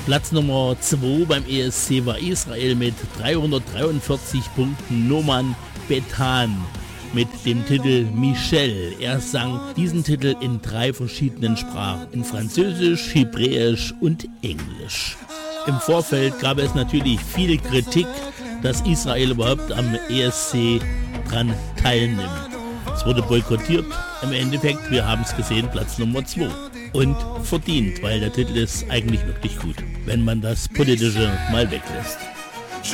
Platz Nummer 2 beim ESC war Israel mit 343 Punkten. Noman Bethan mit dem Titel Michel. Er sang diesen Titel in 3 verschiedenen Sprachen. In Französisch, Hebräisch und Englisch. Im Vorfeld gab es natürlich viel Kritik, dass Israel überhaupt am ESC dran teilnimmt. Es wurde boykottiert. Im Endeffekt, wir haben es gesehen, Platz Nummer 2. Und verdient, weil der Titel ist eigentlich wirklich gut, wenn man das Politische mal weglässt.